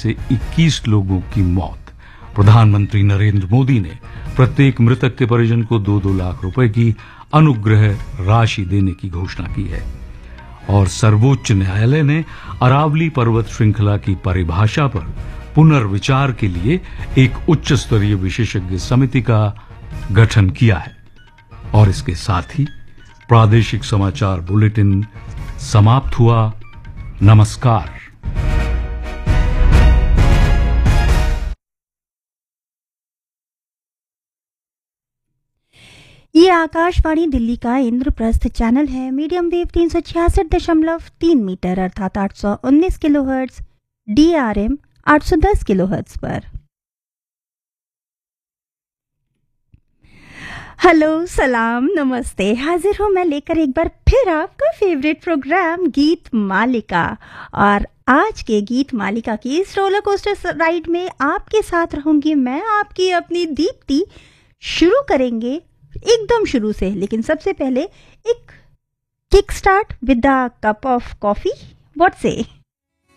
से 21 लोगों की मौत। प्रधानमंत्री नरेंद्र मोदी ने प्रत्येक मृतक के परिजन को 2-2 लाख रुपए की अनुग्रह राशि देने की घोषणा की है। और सर्वोच्च न्यायालय ने अरावली पर्वत श्रृंखला की परिभाषा पर पुनर्विचार के लिए एक उच्च स्तरीय विशेषज्ञ समिति का गठन किया है। और इसके साथ ही प्रादेशिक समाचार बुलेटिन समाप्त हुआ। नमस्कार। ये आकाशवाणी दिल्ली का इंद्रप्रस्थ चैनल है। मीडियम वेव 366.3 मीटर अर्थात 819 किलोहर्ट्ज, DRM 810 किलोहर्ट्ज पर। हेलो, सलाम, नमस्ते। हाजिर हूं मैं लेकर एक बार फिर आपका फेवरेट प्रोग्राम गीत मालिका। और आज के गीत मालिका की इस रोलर कोस्टर राइड में आपके साथ रहूंगी मैं, आपकी अपनी दीप्ति। शुरू करेंगे एकदम शुरू से, लेकिन सबसे पहले एक kick start with a cup of coffee. What से?